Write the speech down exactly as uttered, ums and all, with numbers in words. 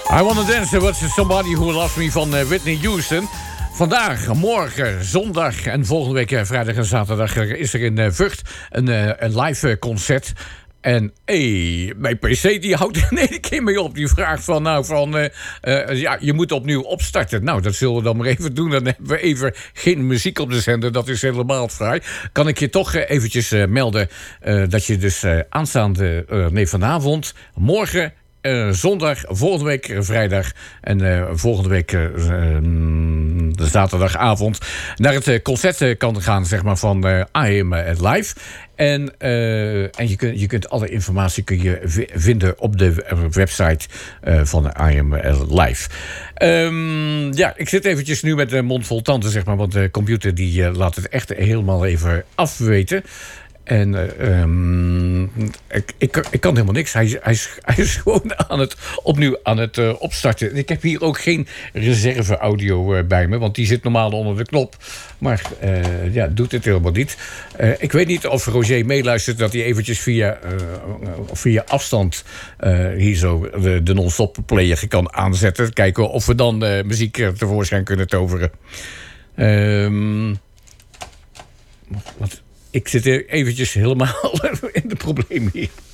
I Wanna Dance With Somebody Who Loves Me van uh, Whitney Houston. Vandaag, morgen, zondag en volgende week uh, vrijdag en zaterdag is er in uh, Vught een, uh, een live uh, concert. En hey, mijn pc die houdt er in één keer mee op. Die vraagt van, nou, van, uh, uh, ja, je moet opnieuw opstarten. Nou, dat zullen we dan maar even doen. Dan hebben we even geen muziek op de zender. Dat is helemaal vrij. Kan ik je toch uh, eventjes uh, melden uh, dat je dus uh, aanstaande, uh, nee, vanavond, morgen, Uh, zondag, volgende week uh, vrijdag en uh, volgende week uh, de zaterdagavond naar het uh, concert uh, kan gaan, zeg maar, van uh, I Am uh, Live. En, uh, en je, kunt, je kunt alle informatie kun je v- vinden op de website uh, van I Am uh, Live. Um, ja, ik zit eventjes nu met de mond vol tanden, zeg maar, want de computer die uh, laat het echt helemaal even afweten. En uh, um, ik, ik, ik kan helemaal niks. Hij, hij, is, hij is gewoon aan het, opnieuw aan het uh, opstarten. Ik heb hier ook geen reserve-audio uh, bij me, want die zit normaal onder de knop. Maar uh, ja, doet het helemaal niet. Uh, ik weet niet of Roger meeluistert dat hij eventjes via, uh, via afstand uh, hier zo de, de non-stop player kan aanzetten. Kijken of we dan uh, muziek uh, tevoorschijn kunnen toveren. Um, wat... Ik zit er eventjes helemaal in de problemen hier.